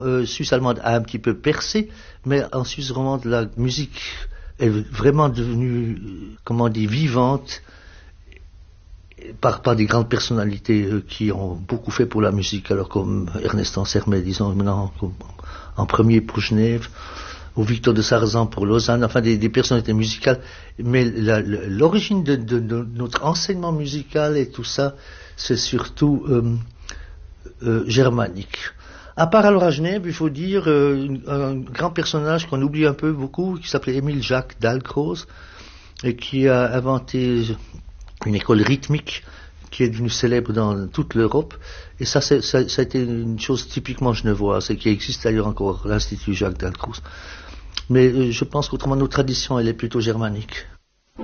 Suisse allemande a un petit peu percé, mais en Suisse romande, la musique est vraiment devenue, comment on dit, vivante par des grandes personnalités qui ont beaucoup fait pour la musique, alors comme Ernest Ansermet, disons maintenant, en premier pour Genève, ou Victor de Sarzan pour Lausanne, enfin des personnalités musicales. Mais l'origine de notre enseignement musical et tout ça, c'est surtout germanique. À part alors à Genève, il faut dire un grand personnage qu'on oublie un peu beaucoup, qui s'appelait Émile Jacques Dalcroze, et qui a inventé une école rythmique qui est devenue célèbre dans toute l'Europe. Et ça a été une chose typiquement genevoise, et qui existe d'ailleurs encore, l'Institut Jacques Dalcroze. Mais je pense qu'autrement, nos traditions, elle est plutôt germanique.